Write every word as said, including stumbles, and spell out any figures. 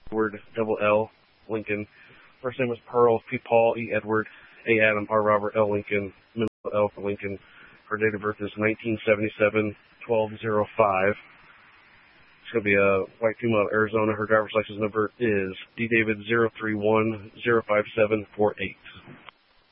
Edward, double L, Lincoln. First name was Pearl, P. Paul, E. Edward, A. Adam, R. Robert, L. Lincoln, middle L for Lincoln. Her date of birth is nineteen seventy-seven, twelve oh five. It's going to be a white female out of Arizona. Her driver's license number is D David zero three one zero five seven four eight.